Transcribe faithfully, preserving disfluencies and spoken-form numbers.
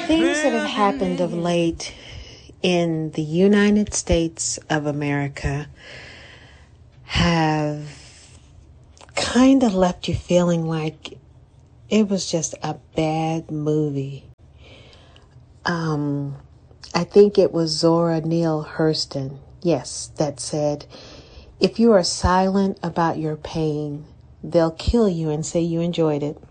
Things that have happened of late in the United States of America have kind of left you feeling like it was just a bad movie. Um, I think it was Zora Neale Hurston, yes, that said, if you are silent about your pain, they'll kill you and say you enjoyed it.